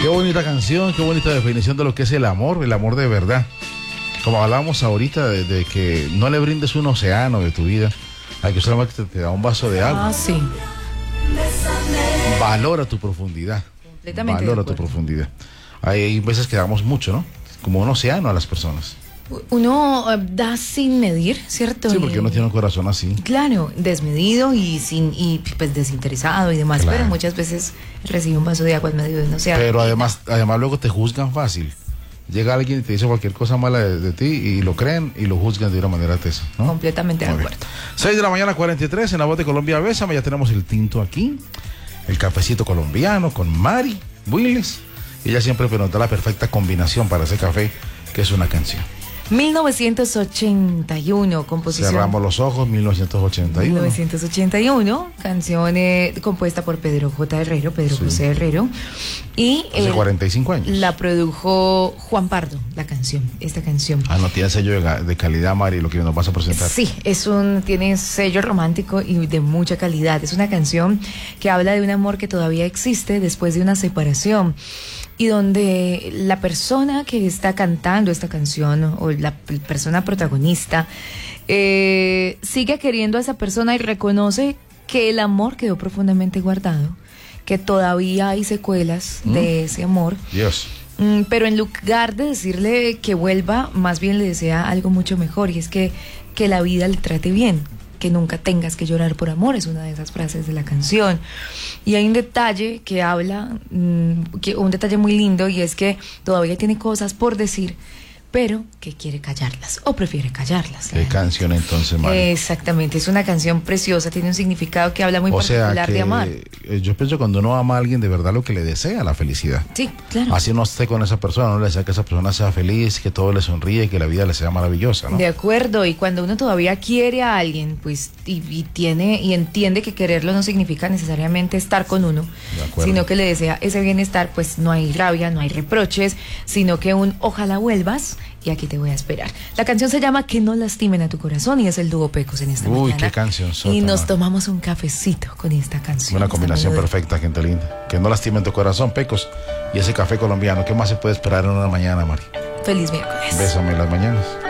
Qué bonita canción, qué bonita definición de lo que es el amor de verdad. Como hablábamos ahorita de que no le brindes un océano de tu vida, al que solamente te da un vaso de agua. Ah, sí. Valora tu profundidad. Completamente. Valora tu profundidad. Hay veces que damos mucho, ¿no? Como un océano a las personas. Uno da sin medir, ¿cierto? Sí, porque uno tiene un corazón así. Claro, desmedido y pues desinteresado y demás, Claro. Pero muchas veces recibe un vaso de agua en medio de un océano. Pero además luego te juzgan fácil. Llega alguien y te dice cualquier cosa mala de ti y lo creen y lo juzgan de una manera tesa, ¿no? Completamente de Muy bien. acuerdo. 6 de la mañana, 43, en la voz de Colombia Bésame. Ya tenemos el tinto aquí, el cafecito colombiano con Mari Willis. Ella siempre nos da la perfecta combinación para ese café, que es una canción. 1981, composición. Cerramos los ojos, 1981. 1981, canción compuesta por Pedro J. Herrero, Pedro Sí. José Herrero. Y Hace 45 años. la produjo Juan Pardo, esta canción. Ah, no tiene sello de calidad, Mari, lo que nos vas a presentar. Sí, tiene sello romántico y de mucha calidad. Es una canción que habla de un amor que todavía existe después de una separación y donde la persona que está cantando esta canción o la persona protagonista sigue queriendo a esa persona y reconoce que el amor quedó profundamente guardado, que todavía hay secuelas de ese amor. Dios. Pero en lugar de decirle que vuelva, más bien le desea algo mucho mejor, y es que la vida le trate bien, que nunca tengas que llorar por amor, es una de esas frases de la canción. Y hay un detalle que habla, un detalle muy lindo, y es que todavía tiene cosas por decir, pero que quiere callarlas, o prefiere callarlas. ¿Qué canción entonces, Mari? Exactamente, es una canción preciosa, tiene un significado que habla muy particular de amar. Yo pienso que cuando uno ama a alguien de verdad, lo que le desea la felicidad. Sí, claro. Así no esté con esa persona, no le desea que esa persona sea feliz, que todo le sonríe, que la vida le sea maravillosa, ¿no? De acuerdo, y cuando uno todavía quiere a alguien, pues, y entiende que quererlo no significa necesariamente estar con uno, sino que le desea ese bienestar, pues no hay rabia, no hay reproches, sino que ojalá vuelvas y aquí te voy a esperar. La canción se llama Que no lastimen a tu corazón y es el dúo Pecos en esta mañana. Uy, qué canción sota, y nos man. tomamos un cafecito con esta canción. Una combinación Está muy perfecta, gente linda. Que no lastimen tu corazón, Pecos, y ese café colombiano. ¿Qué más se puede esperar en una mañana, Mari? Feliz miércoles. Bésame en las mañanas.